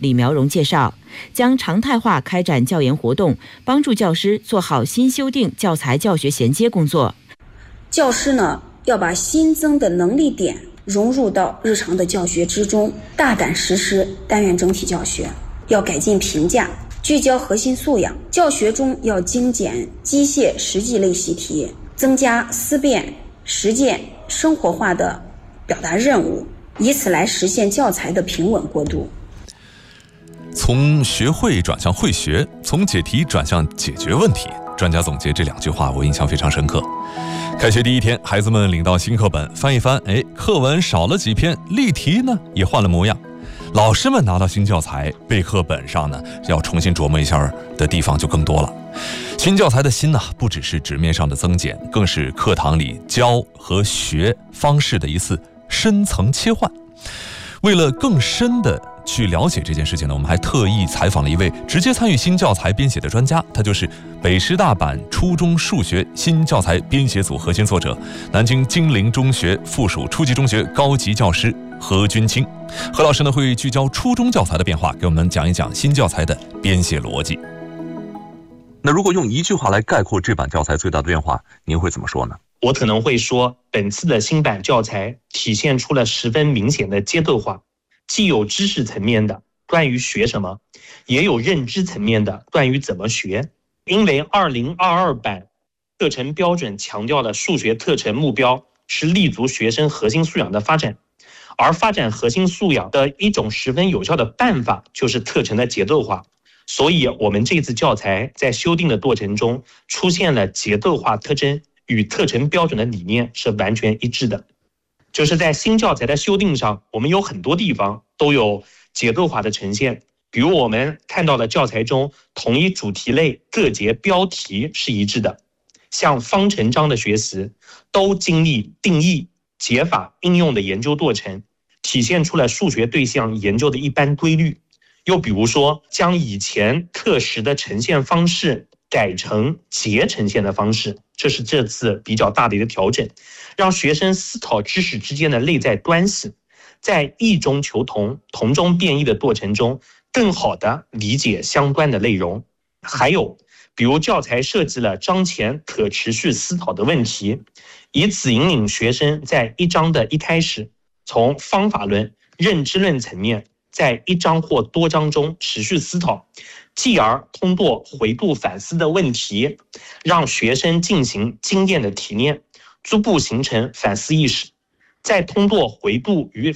李苗荣介绍，将常态化开展教研活动，帮助教师做好新修订教材教学衔接工作。 教师呢，要把新增的能力点融入到日常的教学之中，大胆实施单元整体教学，要改进评价，聚焦核心素养。教学中要精简机械实际类习题，增加思辨、实践、生活化的表达任务，以此来实现教材的平稳过渡。 从学会转向会学，从解题转向解决问题，专家总结这2句话我印象非常深刻。开学第一天，孩子们领到新课本，翻一翻，课文少了几篇，例题呢也换了模样。老师们拿到新教材，备课本上呢要重新琢磨一下的地方就更多了。新教材的新呢，不只是纸面上的增减，更是课堂里教和学方式的一次深层切换。为了更深的去了解这件事情呢，我们还特意采访了一位直接参与新教材编写的专家，他就是北师大版初中数学新教材编写组核心作者，南京金陵中学附属初级中学高级教师何君清。何老师呢会聚焦初中教材的变化，给我们讲一讲新教材的编写逻辑。那如果用一句话来概括这版教材最大的变化，您会怎么说呢？ 我可能会说，本次的新版教材体现出了十分明显的阶段化，既有知识层面的关于学什么，也有认知层面的关于怎么学。因为2022版课程标准强调了数学课程目标是立足学生核心素养的发展，而发展核心素养的一种十分有效的办法就是课程的节奏化。所以我们这次教材在修订的过程中出现了节奏化特征，与课程标准的理念是完全一致的。就是在新教材的修订上，我们有很多地方都有节奏化的呈现。比如我们看到的教材中，同一主题类各节标题是一致的，像方程章的学习都经历定义、解法、应用的研究过程，体现出了数学对象研究的一般规律。又比如说，将以前课时的呈现方式改成节呈现的方式，这是这次比较大的一个调整，让学生思考知识之间的内在关系，在异中求同、同中变异的过程中，更好地理解相关的内容。还有，比如教材设计了章前可持续思考的问题，以此引领学生在一章的一开始，从方法论、认知论层面，在一章或多章中持续思考，继而通过回顾反思的问题，让学生进行经验的提炼，逐步形成反思意识，再通过回顾与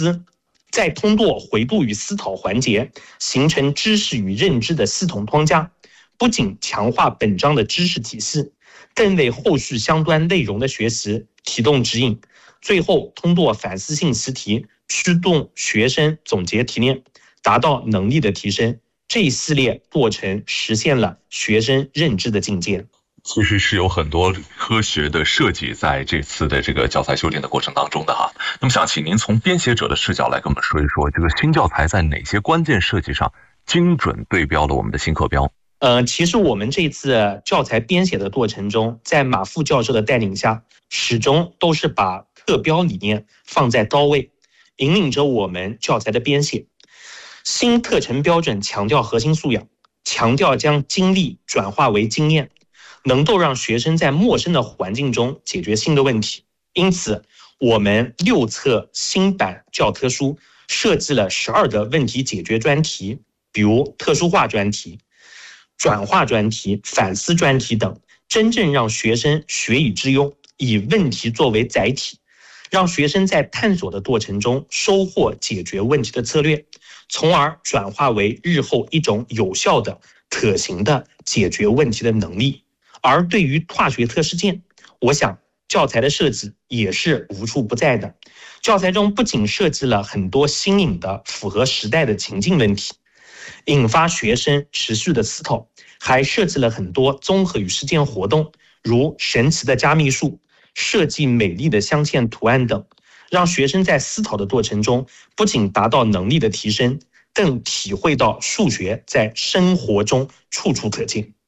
思考环节，形成知识与认知的系统框架，不仅强化本章的知识体系，更为后续相关内容的学习提供指引，最后通过反思性习题驱动学生总结提炼，达到能力的提升。这一系列过程实现了学生认知的进阶。 其实是有很多科学的设计在这次的这个教材修订的过程当中的哈。那么想请您从编写者的视角来跟我们说一说，这个新教材在哪些关键设计上精准对标了我们的新课标？ 其实我们这次教材编写的过程中，在马副教授的带领下，始终都是把课标理念放在高位，引领着我们教材的编写。新课程标准强调核心素养，强调将经历转化为经验，能够让学生在陌生的环境中解决新的问题。因此，我们6册新版教科书设计了12个问题解决专题，比如特殊化专题、转化专题、反思专题等，真正让学生学以致用，以问题作为载体，让学生在探索的过程中收获解决问题的策略，从而转化为日后一种有效的、可行的解决问题的能力。而对于化学特试件，我想教材的设计也是无处不在的。教材中不仅设计了很多新颖的、符合时代的情境问题，引发学生持续的思考，还设计了很多综合与实践活动，如神奇的加密术、设计美丽的镶嵌图案等，让学生在思考的过程中不仅达到能力的提升，更体会到数学在生活中处处可见。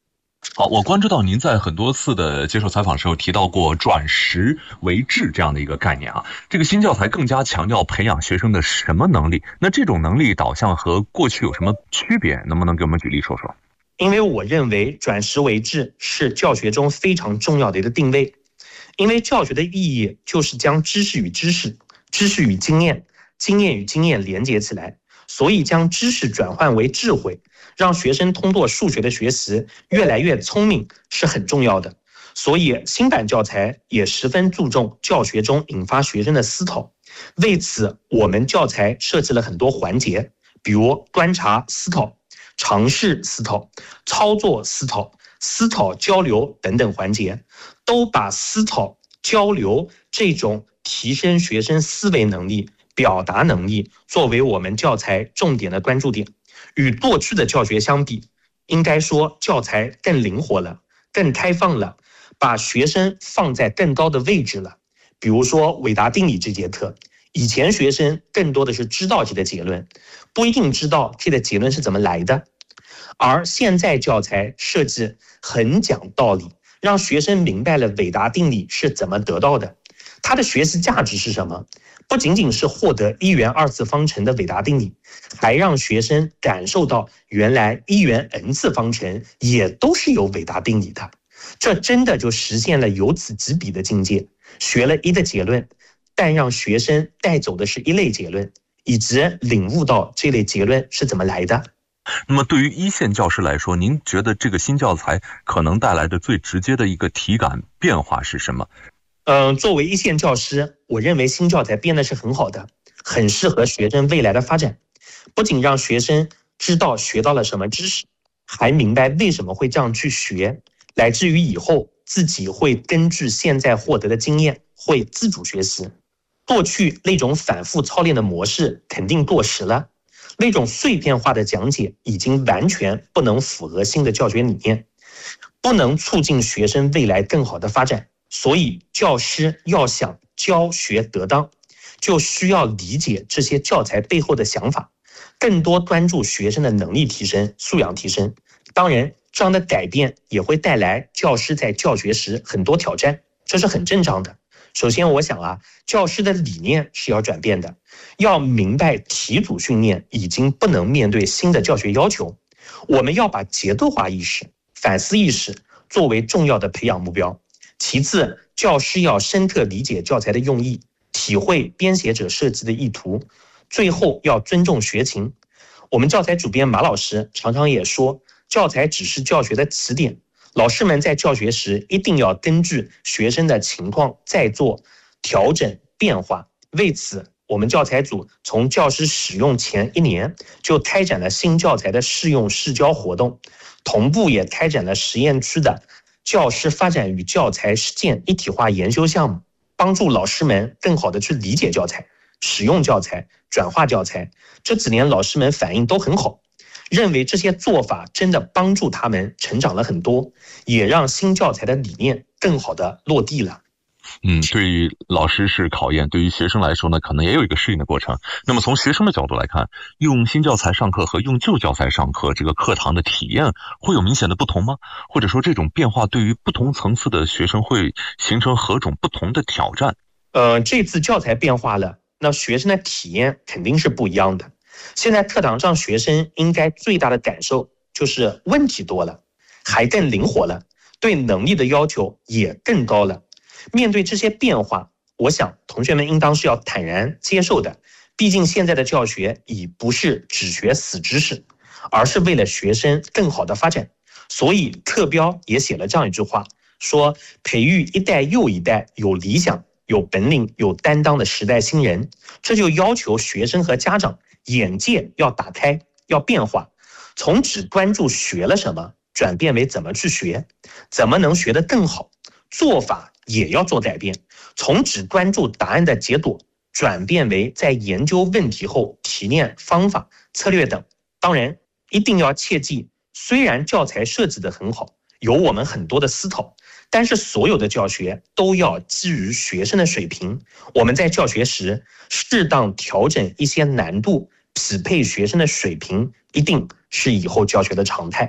好，我关注到您在很多次的接受采访时候提到过转识为智这样的一个概念啊。这个新教材更加强调培养学生的什么能力？那这种能力导向和过去有什么区别？能不能给我们举例说说？ 因为我认为转识为智是教学中非常重要的一个定位。因为教学的意义就是将知识与知识、知识与经验、经验与经验连接起来，所以将知识转换为智慧，让学生通过数学的学习越来越聪明是很重要的。所以新版教材也十分注重教学中引发学生的思考。为此，我们教材设计了很多环节，比如观察思考、尝试思考、操作思考、思考交流等等环节，都把思考交流这种提升学生思维能力、表达能力作为我们教材重点的关注点。与过去的教学相比，应该说教材更灵活了，更开放了，把学生放在更高的位置了。比如说韦达定理这节课，以前学生更多的是知道题的结论，不一定知道题的结论是怎么来的。而现在教材设计很讲道理，让学生明白了韦达定理是怎么得到的，它的学习价值是什么。不仅仅是获得1元2次方程的韦达定理，还让学生感受到原来1元n次方程也都是有韦达定理的。这真的就实现了由此及彼的境界，学了一的结论，但让学生带走的是一类结论，以及领悟到这类结论是怎么来的。 那么对于一线教师来说，您觉得这个新教材可能带来的最直接的一个体感变化是什么？ 作为一线教师，我认为新教材编的是很好的，很适合学生未来的发展。不仅让学生知道学到了什么知识，还明白为什么会这样去学，来自于以后自己会根据现在获得的经验会自主学习。过去那种反复操练的模式肯定过时了，那种碎片化的讲解已经完全不能符合新的教学理念，不能促进学生未来更好的发展。所以教师要想教学得当，就需要理解这些教材背后的想法，更多关注学生的能力提升、素养提升。当然，这样的改变也会带来教师在教学时很多挑战，这是很正常的。首先我想教师的理念是要转变的，要明白题组训练已经不能面对新的教学要求，我们要把节奏化意识、反思意识作为重要的培养目标。其次，教师要深刻理解教材的用意，体会编写者设计的意图。最后要尊重学情。我们教材主编马老师常常也说，教材只是教学的起点，老师们在教学时一定要根据学生的情况再做调整变化。为此，我们教材组从教师使用前1年就开展了新教材的试用试教活动，同步也开展了实验区的教师发展与教材实践一体化研修项目，帮助老师们更好的去理解教材、使用教材、转化教材。这几年老师们反应都很好，认为这些做法真的帮助他们成长了很多，也让新教材的理念更好的落地了。 对于老师是考验，对于学生来说呢，可能也有一个适应的过程。那么从学生的角度来看，用新教材上课和用旧教材上课，这个课堂的体验会有明显的不同吗？或者说这种变化对于不同层次的学生会形成何种不同的挑战？ 这次教材变化了，那学生的体验肯定是不一样的。现在课堂上学生应该最大的感受就是问题多了，还更灵活了，对能力的要求也更高了。面对这些变化，我想同学们应当是要坦然接受的，毕竟现在的教学已不是只学死知识，而是为了学生更好的发展。所以课标也写了这样一句话，说培育一代又一代有理想、有本领、有担当的时代新人。这就要求学生和家长眼界要打开，要变化，从只关注学了什么，转变为怎么去学，怎么能学得更好，做法也要做改变，从只关注答案的解躲，转变为在研究问题后提炼方法、策略等。当然，一定要切记，虽然教材设计得很好，有我们很多的思考，但是所有的教学都要基于学生的水平。我们在教学时适当调整一些难度，匹配学生的水平，一定是以后教学的常态。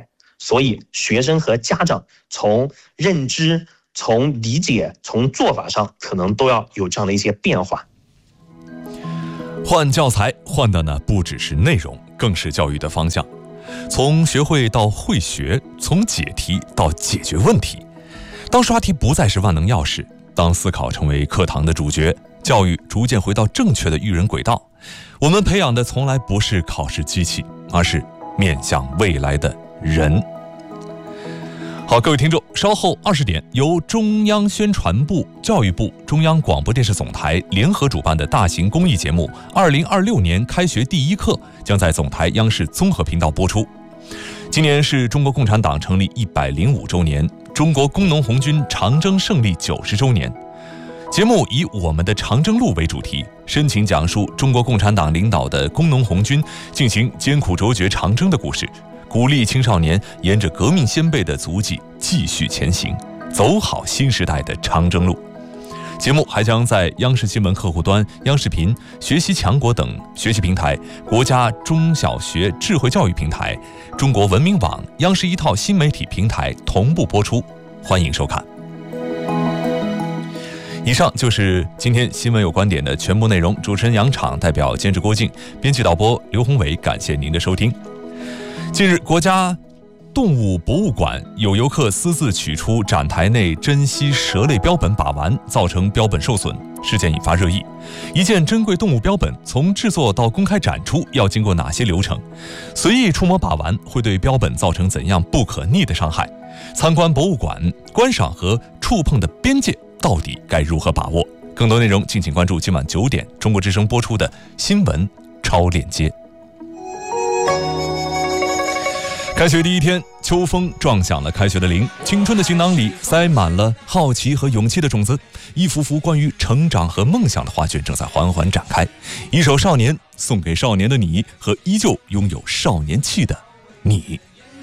所以学生和家长从认知、从理解、从做法上，可能都要有这样的一些变化。 换教材换的呢，不只是内容，更是教育的方向。从学会到会学，从解题到解决问题。当刷题不再是万能钥匙，当思考成为课堂的主角，教育逐渐回到正确的育人轨道。我们培养的从来不是考试机器，而是面向未来的人。好，各位听众，稍后20点，由中央宣传部、教育部、中央广播电视总台联合主办的大型公益节目《2026年开学第一课》将在总台央视综合频道播出。今年是中国共产党成立105周年，中国工农红军长征胜利90周年。节目以我们的长征路为主题，深情讲述中国共产党领导的工农红军进行艰苦卓绝长征的故事，鼓励青少年沿着革命先辈的足迹继续前行，走好新时代的长征路。节目还将在央视新闻客户端、央视频、学习强国等学习平台、国家中小学智慧教育平台、中国文明网、央视一套新媒体平台同步播出，欢迎收看。以上就是今天新闻有观点的全部内容。主持人杨昶，代表监制郭靖，编辑导播刘宏伟，感谢您的收听。近日，国家动物博物馆有游客私自取出展台内珍稀蛇类标本把玩，造成标本受损，事件引发热议。一件珍贵动物标本从制作到公开展出要经过哪些流程？随意触摸把玩会对标本造成怎样不可逆的伤害？参观博物馆，观赏和触碰的边界到底该如何把握？更多内容敬请关注今晚9点中国之声播出的新闻超链接。开学第一天，秋风撞响了开学的铃，青春的行囊里塞满了好奇和勇气的种子，一幅幅关于成长和梦想的画卷正在缓缓展开。一首《少年》送给少年的你和依旧拥有少年气的你。